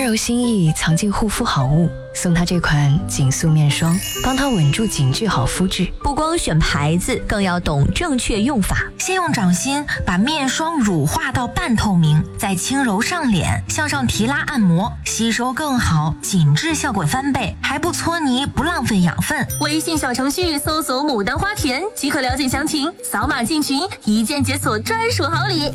柔心意藏进护肤好物，送她这款紧塑面霜，帮她稳住紧致好肤质。 不光选牌子，更要懂正确用法。 先用掌心把面霜乳化到半透明，再轻柔上脸，向上提拉按摩，吸收更好，紧致效果翻倍，还不搓泥，不浪费养分。 微信小程序搜索牡丹花田即可了解详情，扫码进群，一键解锁专属好礼。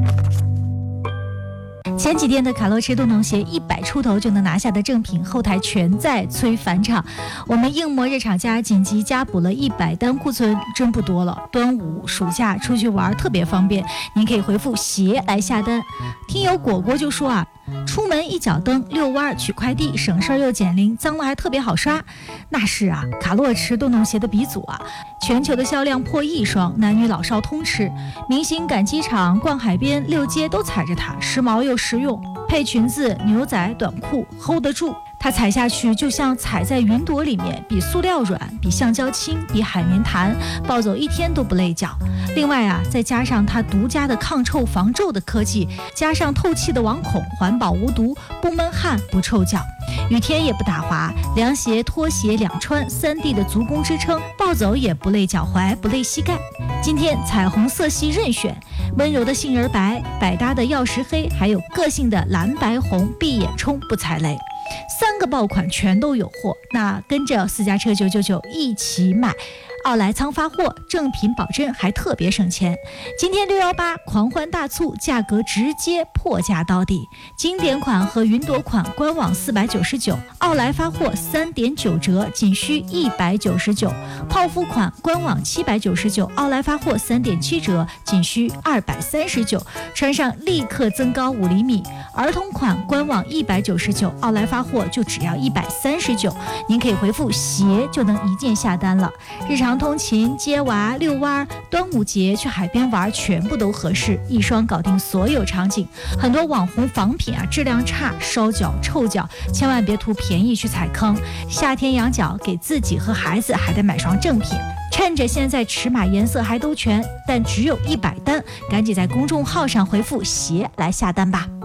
前几天的卡洛驰洞洞鞋100出头就能拿下的正品，后台全在催返场。我们硬膜日厂家紧急加补了100单库存，真不多了。端午暑假出去玩特别方便，您可以回复鞋来下单。听友果果就说啊，出门一脚蹬，遛弯取快递，省事儿又减龄，脏了还特别好刷。那是啊，卡洛驰洞洞鞋的鼻祖啊，全球的销量破1亿双，男女老少通吃。明星赶机场、逛海边、溜街都踩着它，时髦又实用，配裙子、牛仔、短裤 hold 得住。它踩下去就像踩在云朵里面，比塑料软，比橡胶轻，比海绵弹，抱走1天都不累脚。另外啊，再加上它独家的抗臭防皱的科技，加上透气的网孔，环保无毒，不闷汗不臭脚，雨天也不打滑，凉鞋拖鞋两穿，3D 的足弓支撑，抱走也不累脚踝，不累膝盖。今天彩虹色系任选，温柔的杏仁白，百搭的曜石黑，还有个性的蓝白红，闭眼冲不踩雷。3个爆款全都有货，那跟着私家车999一起买，奥莱仓发货，正品保真，还特别省钱。今天618狂欢大促，价格直接破价到底。经典款和云朵款官网499，奥莱发货3.9折，仅需199。泡芙款官网799，奥莱发货3.7折，仅需239。穿上立刻增高5厘米。儿童款官网199，奥莱发货就只要139。您可以回复鞋就能一键下单了。日常通勤、接娃、遛弯、端午节去海边玩，全部都合适，一双搞定所有场景。很多网红仿品啊，质量差，烧脚、臭脚，千万别图便宜去踩坑。夏天养脚，给自己和孩子还得买双正品。趁着现在尺码颜色还都全，但只有100单，赶紧在公众号上回复鞋来下单吧。